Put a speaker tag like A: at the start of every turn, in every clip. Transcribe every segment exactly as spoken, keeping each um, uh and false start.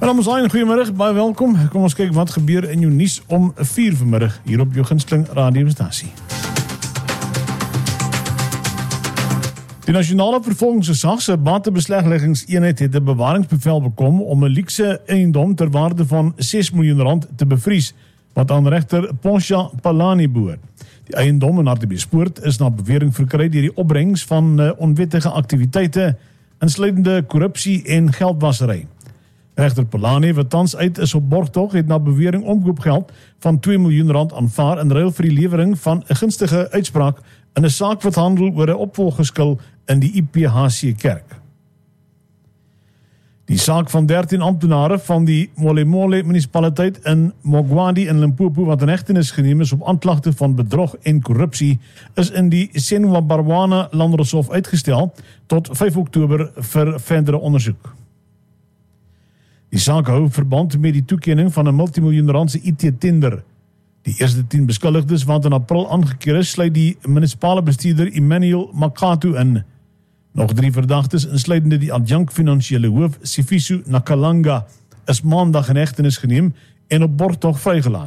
A: My naam is Ayn, goeiemiddag, baie welkom. Kom ons kyk wat gebeur in jou nuus om vier vanmiddag hier op jou gunsteling radiostasie. Die Nasionale Vervolgingsgesag se batebeslegleggingseenheid het 'n bewaringsbevel bekom om 'n luukse eiendom ter waarde van ses miljoen rand te bevries, wat aan regter Porsha Palani behoort. Die eiendom in Hartbeespoort is na bewering verkry deur die opbrengs van uh, onwettige aktiwiteite, insluitende korrupsie en geldwasery. Regter Palani, wat tans uit is op borgtog, het na bewering omkoopgeld van twee miljoen rand aanvaar in ruil vir die lewering van 'n gunstige uitspraak in 'n saak wat handel oor 'n opvolggeskil in die I P H C kerk. Die saak van dertien amptenare van die Molemole munisipaliteit in Mogwadi in Limpopo wat in hegtenis geneem is op aanklagte van bedrog en korrupsie is in die Senwa Barwana Landdroshof uitgestel tot vyf Oktober vir verdere ondersoek. Die saak hou verband met die toekenning van 'n multimiljoen randse I T tender. Die eerste tien beskuldigdes wat in April aangekeer is, sluit die munisipale bestuurder Emmanuel Makatu in. Nog drie verdagtes, insluitende die adjunkt finansiële hoof Sifiso Nakalanga, is maandag in hegtenis geneem en op borgtog vrygelaat.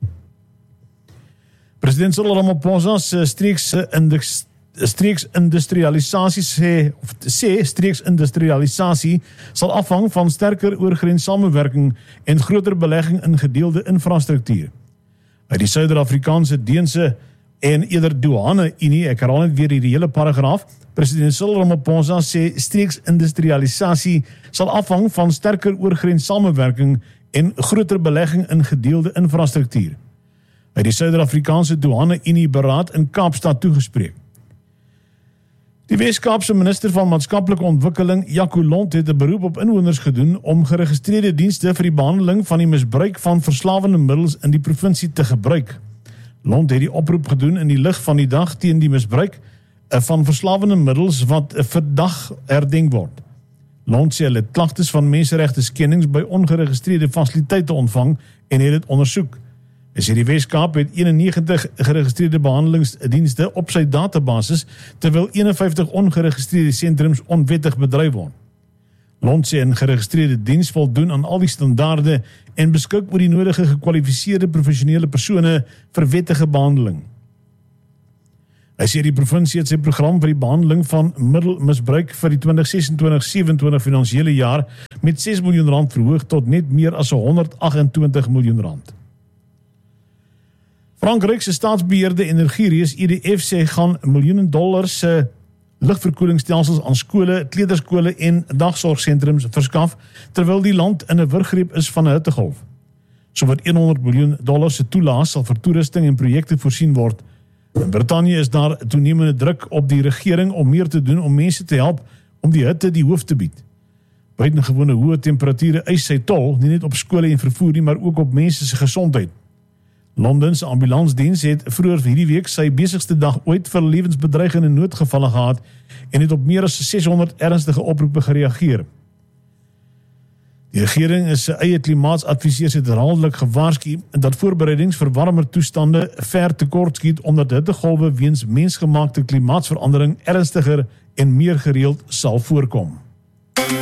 A: President Cyril Ramaphosa se streeks indeks streeksindustrialisasie sê, of sê streeksindustrialisasie sal afhang van sterker oorgrens samewerking en groter belegging in gedeelde infrastruktuur. Uit die Suider-Afrikaanse, Deense en eerder douane unie, ek herhaal net weer die hele paragraaf, President Cyril Ramaphosa sê streeksindustrialisasie sal afhang van sterker oorgrens samewerking en groter belegging in gedeelde infrastruktuur. Uit die Suider-Afrikaanse douane unie beraad in Kaapstad toegespreek. Die Wes-Kaapse minister van maatskaplike ontwikkeling, Jaco Lont, het 'n beroep op inwoners gedoen om geregistreerde dienste vir die behandeling van die misbruik van verslawende middels in die provinsie te gebruik. Lont het die oproep gedoen in die lig van die dag teen die misbruik van verslawende middels wat vandag herdenk word. Lont sê hulle het klagtes van menseregte skendings by ongeregistreerde fasiliteite ontvang en het dit ondersoek. Hy sê die Wes-Kaap het eenennegentig geregistreerde behandelingsdienste op sy databasis, terwyl eenenvyftig ongeregistreerde sentrums onwettig bedryf word. Lont sê 'n geregistreerde diens voldoen aan al die standaarde en beskik oor die nodige gekwalifiseerde professionele persone vir wettige behandeling. Hy sê die provinsie het sy program vir die behandeling van middelmisbruik vir die twintig sesentwintig sewenentwintig finansiële jaar met ses miljoen rand verhoog tot net meer as honderd agt en twintig miljoen rand. Frankryk se staatsbeheerde energiereus E D F sê gaan miljoene dollars se ligverkoelingsstelsels aan skole, kleuterskole en dagsorgsentrums verskaf, terwyl die land in 'n wurggreep is van 'n hittegolf. Sowat honderd miljoen dollars se toelaas sal vir toerusting en projekte voorsien word. In Brittanje is daar toenemende druk op die regering om meer te doen om mense te help om die hitte die hoof te bied. Buitengewone hoë temperature eis sy tol, nie net op skole en vervoer nie, maar ook op mense se gesondheid. Londen se ambulansdiens het vroeër hierdie week sy besigste dag ooit vir lewensbedreigende noodgevalle gehad en het op meer as seshonderd ernstige oproepe gereageer. Die regering is sy eie klimaatsadviseurs het herhaaldelik gewaarsku dat voorbereidings vir warmer toestande ver tekort skiet omdat hittegolwe weens mensgemaakte klimaatsverandering ernstiger en meer gereeld sal voorkom.